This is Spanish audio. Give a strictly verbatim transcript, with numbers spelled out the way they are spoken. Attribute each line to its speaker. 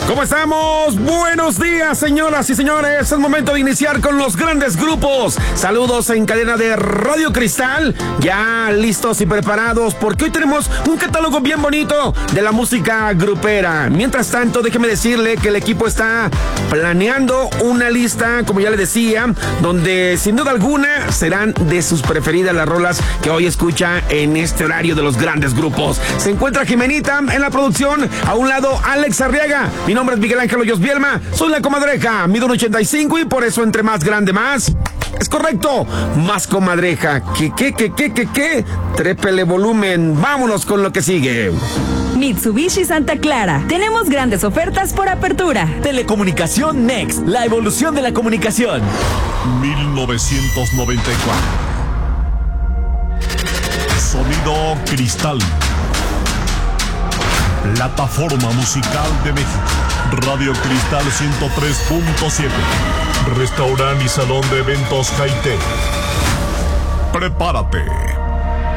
Speaker 1: ¿Cómo estamos? Buenos días, señoras y señores. Es momento de iniciar con los grandes grupos. Saludos en cadena de Radio Cristal. Ya listos y preparados porque hoy tenemos un catálogo bien bonito de la música grupera. Mientras tanto, déjeme decirle que el equipo está planeando una lista, como ya le decía, donde sin duda alguna serán de sus preferidas las rolas que hoy escucha en este horario de los grandes grupos. Se encuentra Jimenita en la producción. A un lado, Alex Arriaga. Mi nombre es Miguel Ángel Hoyos Bielma, soy la comadreja, mido un ochenta y cinco y por eso entre más grande más. Es correcto, más comadreja. ¿Qué, qué, qué, qué, qué, qué? Trépele volumen, vámonos con lo que sigue.
Speaker 2: Mitsubishi Santa Clara. Tenemos grandes ofertas por apertura.
Speaker 3: Telecomunicación Next, la evolución de la comunicación.
Speaker 4: mil novecientos noventa y cuatro. Sonido Cristal. Plataforma musical de México. Radio Cristal ciento tres punto siete. Restaurante y salón de eventos Jaite. Prepárate